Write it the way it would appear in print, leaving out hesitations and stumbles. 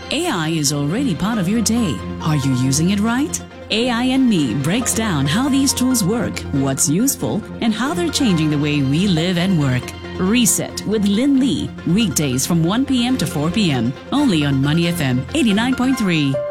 AI is already part of your day. Are you using it right? AI and Me breaks down how these tools work, what's useful, and how they're changing the way we live and work. Reset with Lynn Lee, weekdays from 1 p.m. to 4 p.m. only on Money FM 89.3.